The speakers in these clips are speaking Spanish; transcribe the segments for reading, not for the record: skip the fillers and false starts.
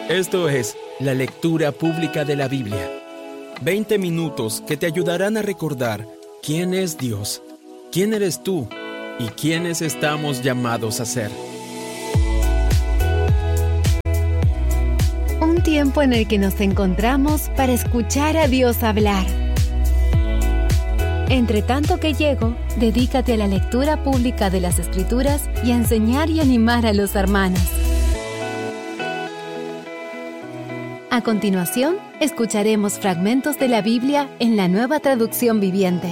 Esto es la lectura pública de la Biblia. 20 minutos que te ayudarán a recordar quién es Dios, quién eres tú y quiénes estamos llamados a ser. Un tiempo en el que nos encontramos para escuchar a Dios hablar. Entre tanto que llego, dedícate a la lectura pública de las Escrituras y a enseñar y animar a los hermanos. A continuación, escucharemos fragmentos de la Biblia en la Nueva Traducción Viviente.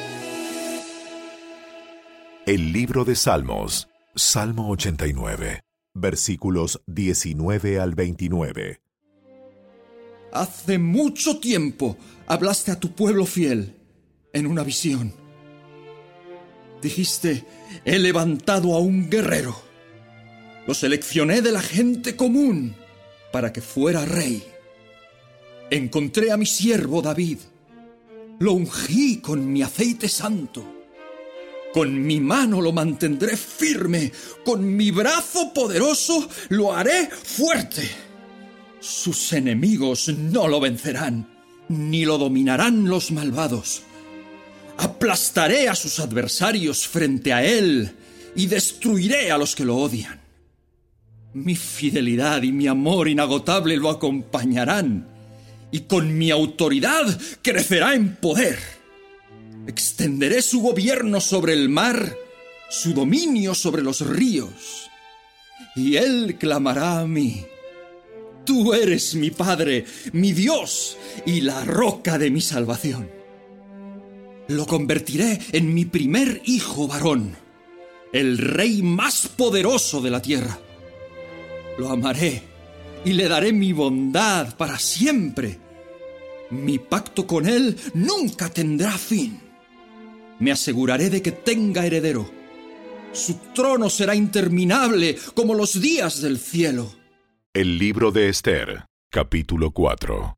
El libro de Salmos, Salmo 89, versículos 19 al 29. Hace mucho tiempo hablaste a tu pueblo fiel en una visión. Dijiste, he levantado a un guerrero. Lo seleccioné de la gente común para que fuera rey. Encontré a mi siervo David. Lo ungí con mi aceite santo. Con mi mano lo mantendré firme. Con mi brazo poderoso lo haré fuerte. Sus enemigos no lo vencerán, ni lo dominarán los malvados. Aplastaré a sus adversarios frente a él y destruiré a los que lo odian. Mi fidelidad y mi amor inagotable lo acompañarán, y con mi autoridad crecerá en poder. Extenderé su gobierno sobre el mar, su dominio sobre los ríos, y él clamará a mí. Tú eres mi Padre, mi Dios y la roca de mi salvación. Lo convertiré en mi primer hijo varón, el rey más poderoso de la tierra. Lo amaré y le daré mi bondad para siempre. Mi pacto con él nunca tendrá fin. Me aseguraré de que tenga heredero. Su trono será interminable como los días del cielo. El libro de Esther, capítulo 4.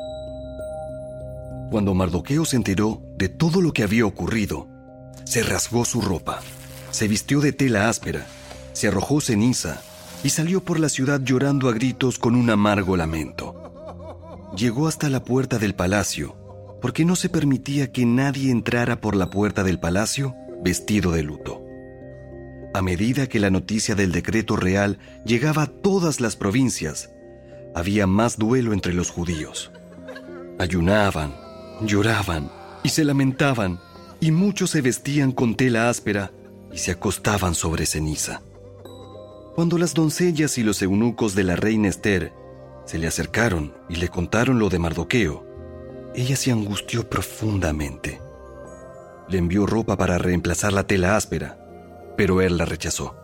Cuando Mardoqueo se enteró de todo lo que había ocurrido, se rasgó su ropa, se vistió de tela áspera, se arrojó ceniza y salió por la ciudad llorando a gritos con un amargo lamento. Llegó hasta la puerta del palacio, porque no se permitía que nadie entrara por la puerta del palacio vestido de luto. A medida que la noticia del decreto real llegaba a todas las provincias, había más duelo entre los judíos. Ayunaban, lloraban y se lamentaban, y muchos se vestían con tela áspera y se acostaban sobre ceniza. Cuando las doncellas y los eunucos de la reina Esther se le acercaron y le contaron lo de Mardoqueo, ella se angustió profundamente. Le envió ropa para reemplazar la tela áspera, pero él la rechazó.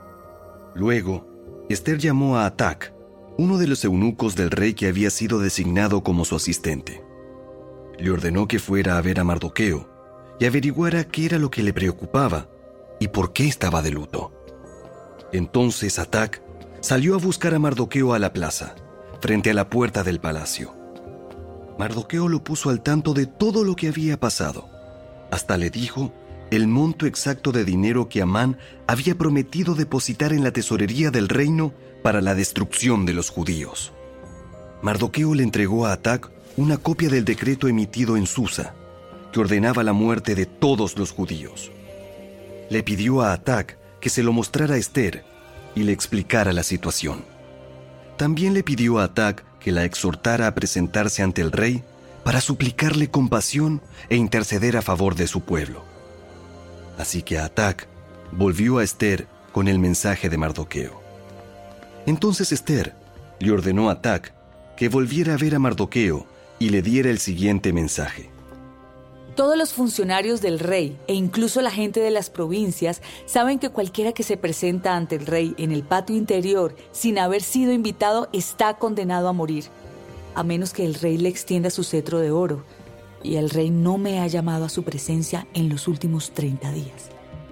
Luego, Esther llamó a Atac, uno de los eunucos del rey que había sido designado como su asistente. Le ordenó que fuera a ver a Mardoqueo y averiguara qué era lo que le preocupaba y por qué estaba de luto. Entonces Atac salió a buscar a Mardoqueo a la plaza, frente a la puerta del palacio. Mardoqueo lo puso al tanto de todo lo que había pasado. Hasta le dijo el monto exacto de dinero que Amán había prometido depositar en la tesorería del reino para la destrucción de los judíos. Mardoqueo le entregó a Atac una copia del decreto emitido en Susa, que ordenaba la muerte de todos los judíos. Le pidió a Atac que se lo mostrara a Esther y le explicara la situación. También le pidió a Atac que la exhortara a presentarse ante el rey para suplicarle compasión e interceder a favor de su pueblo. Así que Atac volvió a Esther con el mensaje de Mardoqueo. Entonces Esther le ordenó a Atac que volviera a ver a Mardoqueo y le diera el siguiente mensaje. Todos los funcionarios del rey e incluso la gente de las provincias saben que cualquiera que se presenta ante el rey en el patio interior sin haber sido invitado está condenado a morir, a menos que el rey le extienda su cetro de oro, y el rey no me ha llamado a su presencia en los últimos 30 días.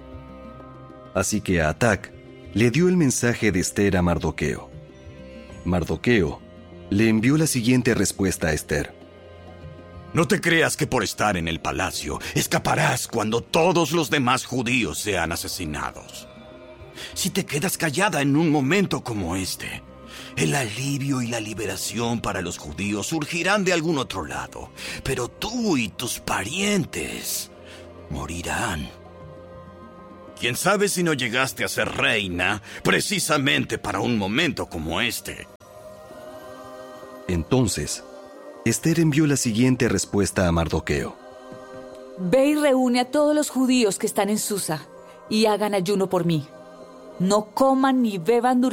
Así que Atac le dio el mensaje de Esther a Mardoqueo. Mardoqueo le envió la siguiente respuesta a Esther. No te creas que por estar en el palacio escaparás cuando todos los demás judíos sean asesinados. Si te quedas callada en un momento como este, El alivio y la liberación para los judíos surgirán de algún otro lado, pero tú y tus parientes morirán. ¿Quién sabe si no llegaste a ser reina precisamente para un momento como este? Entonces, Ester envió la siguiente respuesta a Mardoqueo. Ve y reúne a todos los judíos que están en Susa y hagan ayuno por mí. No coman ni beban durante